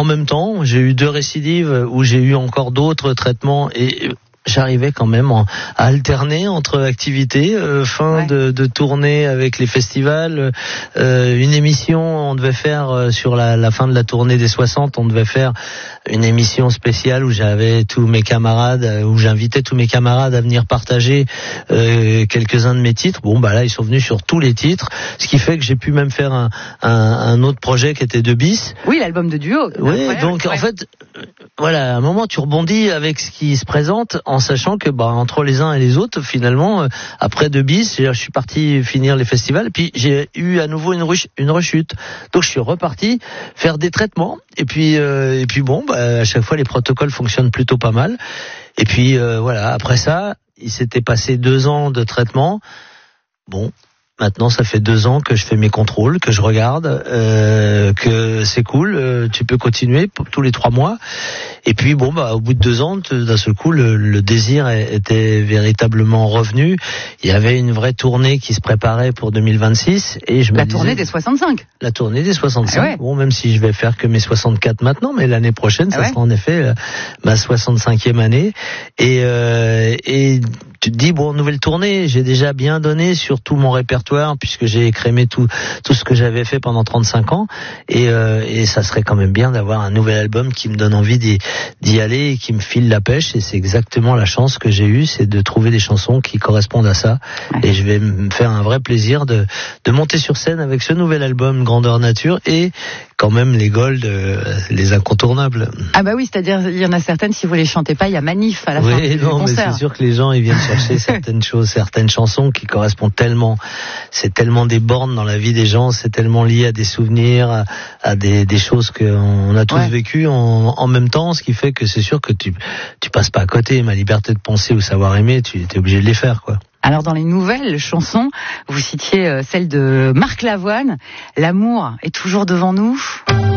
en même temps, j'ai eu 2 récidives où j'ai eu encore d'autres traitements et j'arrivais quand même à alterner entre activités, de tournée avec les festivals, une émission, on devait faire sur la fin de la tournée des 60, on devait faire une émission spéciale où j'avais tous mes camarades, où j'invitais tous mes camarades à venir partager quelques-uns de mes titres. Bon, bah là, ils sont venus sur tous les titres, ce qui fait que j'ai pu même faire un autre projet qui était 2 bis. Oui, l'album de duo. Oui, donc en fait, voilà, à un moment tu rebondis avec ce qui se présente en sachant que entre les uns et les autres, finalement, après 2 bis, je suis parti finir les festivals, puis j'ai eu à nouveau une rechute. Donc je suis reparti faire des traitements, et puis bon, à chaque fois les protocoles fonctionnent plutôt pas mal. Et puis voilà, après ça, il s'était passé 2 ans de traitement. Bon. Maintenant, ça fait 2 ans que je fais mes contrôles, que je regarde, que c'est cool, tu peux continuer tous les 3 mois. Et puis bon, au bout de 2 ans, d'un seul coup, le désir était véritablement revenu. Il y avait une vraie tournée qui se préparait pour 2026, et je me disais, tournée des 65. La tournée des 65. Ah ouais. Bon, même si je vais faire que mes 64 maintenant, mais l'année prochaine, ça sera en effet ma 65e année. Et tu te dis, bon, nouvelle tournée, j'ai déjà bien donné sur tout mon répertoire, puisque j'ai écrémé tout ce que j'avais fait pendant 35 ans, et ça serait quand même bien d'avoir un nouvel album qui me donne envie d'y aller et qui me file la pêche, et c'est exactement la chance que j'ai eue, c'est de trouver des chansons qui correspondent à ça, et je vais me faire un vrai plaisir de monter sur scène avec ce nouvel album Grandeur Nature, et quand même les Gold, les incontournables. Ah bah oui, c'est-à-dire il y en a certaines, si vous les chantez pas, il y a manif à la fin du concert. Mais c'est sûr que les gens ils viennent chercher certaines choses, certaines chansons qui correspondent tellement, c'est tellement des bornes dans la vie des gens, c'est tellement lié à des souvenirs, à des choses qu'on a tous vécues en même temps, ce qui fait que c'est sûr que tu passes pas à côté. Ma liberté de penser ou savoir aimer, tu es obligé de les faire, quoi. Alors dans les nouvelles chansons, vous citiez celle de Marc Lavoine, L'amour est toujours devant nous.